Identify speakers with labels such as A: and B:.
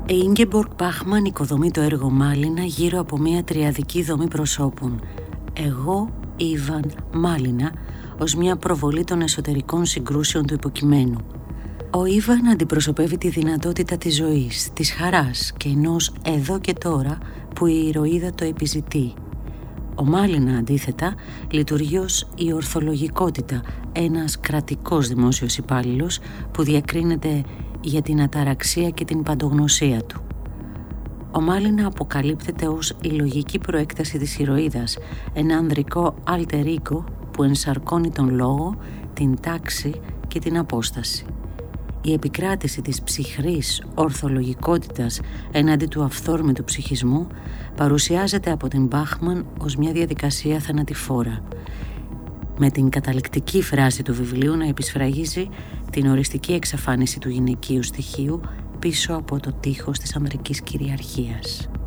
A: Η Ίγκεμποργκ Μπάχμαν οικοδομεί το έργο Μάλινα γύρω από μια τριαδική δομή προσώπων. Εγώ, Ήβαν, Μάλινα, ως μια προβολή των εσωτερικών συγκρούσεων του υποκειμένου. Ο Ήβαν αντιπροσωπεύει τη δυνατότητα της ζωής, της χαράς και ενός εδώ και τώρα που η ηρωίδα το επιζητεί. Ο Μάλινα, αντίθετα, λειτουργεί ως η ορθολογικότητα, ένας κρατικός δημόσιος υπάλληλος που διακρίνεται για την αταραξία και την παντογνωσία του. Ο Μάλινα αποκαλύπτεται ως η λογική προέκταση της ηρωίδας, ένα ανδρικό alter ego που ενσαρκώνει τον λόγο, την τάξη και την απόσταση. Η επικράτηση της ψυχρής ορθολογικότητας εναντί του αυθόρμητου ψυχισμού παρουσιάζεται από την Μπάχμαν ως μια διαδικασία θανατηφόρα, με την καταληκτική φράση του βιβλίου να επισφραγίζει την οριστική εξαφάνιση του γυναικείου στοιχείου πίσω από το τείχος της ανδρικής κυριαρχίας.